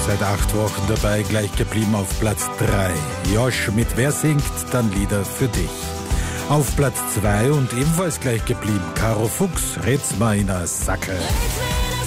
Seit 8 Wochen dabei, gleich geblieben auf Platz 3. Josh mit Wer singt, dann Lieder für dich. Auf Platz 2 und ebenfalls gleich geblieben, Caro Fuchs, Red's meiner Sacke.